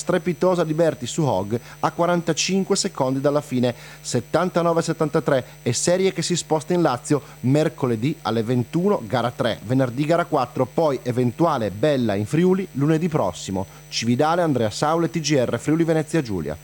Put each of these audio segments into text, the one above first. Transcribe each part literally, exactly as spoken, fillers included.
strepitosa di Berti su Hogg a quarantacinque secondi dalla fine, settantanove settantatré, e serie che si sposta in Lazio mercoledì alle ventuno, gara tre, venerdì gara quattro, poi eventuale bella in Friuli lunedì prossimo. Cividale, Andrea Saule, T G R, Friuli Venezia Giulia.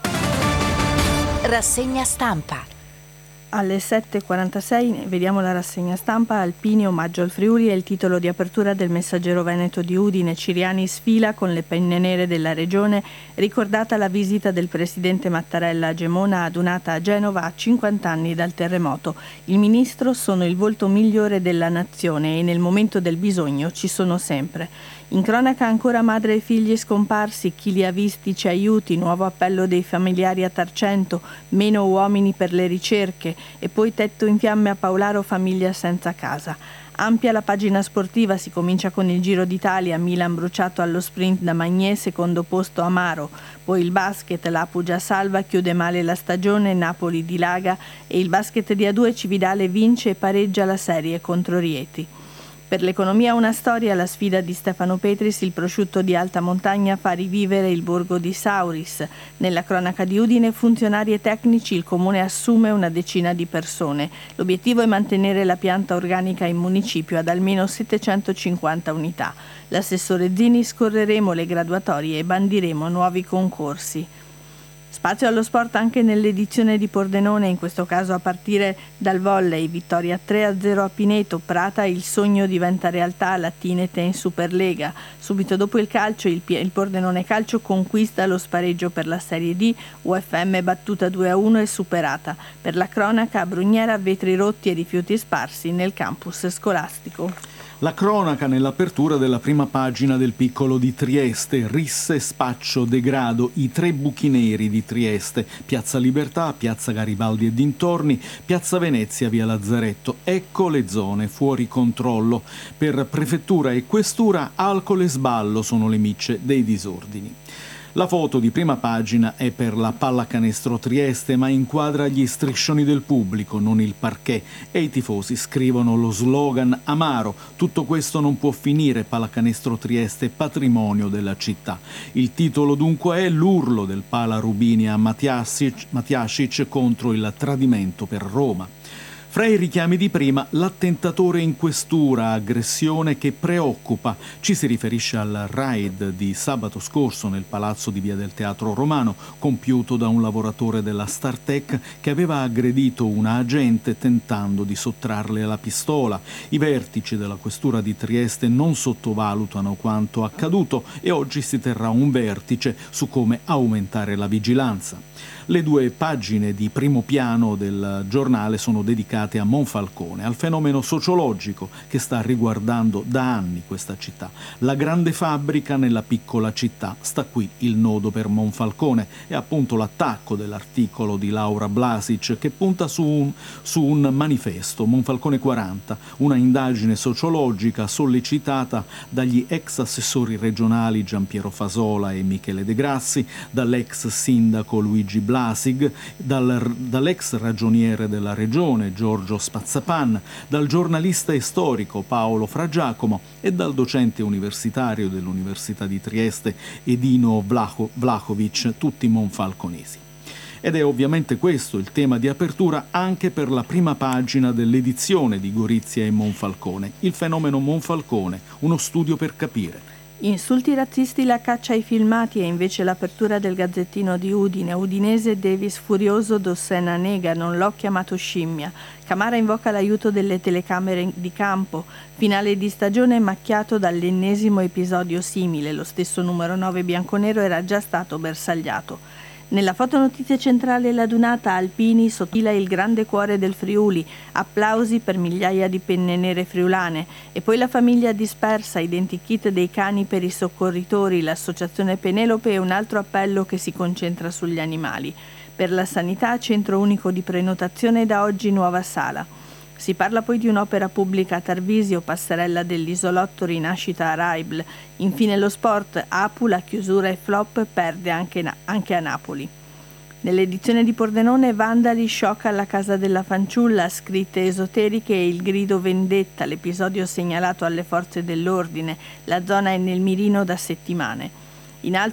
Rassegna stampa. Alle sette e quarantasei vediamo la rassegna stampa. Alpini omaggio al Friuli è il titolo di apertura del Messaggero Veneto di Udine. Ciriani sfila con le penne nere della regione, ricordata la visita del presidente Mattarella a Gemona, adunata a Genova a cinquanta anni dal terremoto. Il ministro: sono il volto migliore della nazione e nel momento del bisogno ci sono sempre. In cronaca ancora madre e figli scomparsi, chi li ha visti ci aiuti, nuovo appello dei familiari a Tarcento, meno uomini per le ricerche, e poi tetto in fiamme a Paolaro, famiglia senza casa. Ampia la pagina sportiva, si comincia con il Giro d'Italia, Milan bruciato allo sprint da Magné, secondo posto Amaro, poi il basket, l'Apu già salva, chiude male la stagione, Napoli dilaga, e il basket di A due, Cividale vince e pareggia la serie contro Rieti. Per l'economia una storia, la sfida di Stefano Petris, il prosciutto di alta montagna fa rivivere il borgo di Sauris. Nella cronaca di Udine, funzionari e tecnici, il comune assume una decina di persone. L'obiettivo è mantenere la pianta organica in municipio ad almeno settecentocinquanta unità. L'assessore Zini: scorreremo le graduatorie e bandiremo nuovi concorsi. Spazio allo sport anche nell'edizione di Pordenone, in questo caso a partire dal volley. Vittoria tre a zero a Pineto, Prata, il sogno diventa realtà, l'Attinete in Superlega. Subito dopo il calcio, il, il Pordenone Calcio conquista lo spareggio per la Serie D, U F M battuta due a uno e superata. Per la cronaca, a Brugnera, vetri rotti e rifiuti sparsi nel campus scolastico. La cronaca nell'apertura della prima pagina del Piccolo di Trieste: risse, spaccio, degrado, i tre buchi neri di Trieste, Piazza Libertà, Piazza Garibaldi e dintorni, Piazza Venezia, via Lazzaretto. Ecco le zone fuori controllo. Per prefettura e questura, alcol e sballo sono le micce dei disordini. La foto di prima pagina è per la Pallacanestro Trieste, ma inquadra gli striscioni del pubblico, non il parquet, e i tifosi scrivono lo slogan amaro: tutto questo non può finire, Pallacanestro Trieste, patrimonio della città. Il titolo dunque è l'urlo del Pala Rubini a Matjasic, Matjasic contro il tradimento per Roma. Fra i richiami di prima, l'attentatore in questura, aggressione che preoccupa. Ci si riferisce al raid di sabato scorso nel palazzo di Via del Teatro Romano, compiuto da un lavoratore della Startec che aveva aggredito una agente tentando di sottrarle la pistola. I vertici della questura di Trieste non sottovalutano quanto accaduto e oggi si terrà un vertice su come aumentare la vigilanza. Le due pagine di primo piano del giornale sono dedicate a Monfalcone, al fenomeno sociologico che sta riguardando da anni questa città. La grande fabbrica nella piccola città, sta qui il nodo per Monfalcone. È appunto l'attacco dell'articolo di Laura Blasic che punta su un, su un manifesto, Monfalcone quaranta, una indagine sociologica sollecitata dagli ex assessori regionali Giampiero Fasola e Michele De Grassi, dall'ex sindaco Luigi Blasig, dal, dall'ex ragioniere della regione Giorgio Spazzapan, dal giornalista e storico Paolo Fragiacomo e dal docente universitario dell'Università di Trieste Edino Vlaho, Vlahovic, tutti monfalconesi. Ed è ovviamente questo il tema di apertura anche per la prima pagina dell'edizione di Gorizia e Monfalcone, il fenomeno Monfalcone, uno studio per capire. Insulti razzisti, la caccia ai filmati e invece l'apertura del Gazzettino di Udine. Udinese, Davis furioso, Dossena nega, non l'ho chiamato scimmia. Camara invoca l'aiuto delle telecamere di campo. Finale di stagione macchiato dall'ennesimo episodio simile. Lo stesso numero nove bianconero era già stato bersagliato. Nella fotonotizia centrale la dunata Alpini sottila il grande cuore del Friuli, applausi per migliaia di penne nere friulane, e poi la famiglia dispersa, identikit dei cani per i soccorritori, l'associazione Penelope e un altro appello che si concentra sugli animali. Per la sanità, centro unico di prenotazione, da oggi nuova sala. Si parla poi di un'opera pubblica a Tarvisio, passerella dell'isolotto, rinascita a Raibl. Infine lo sport, Apu, la chiusura e flop, perde anche, anche a Napoli. Nell'edizione di Pordenone, vandali, shock alla casa della fanciulla, scritte esoteriche e il grido vendetta, l'episodio segnalato alle forze dell'ordine. La zona è nel mirino da settimane. In alto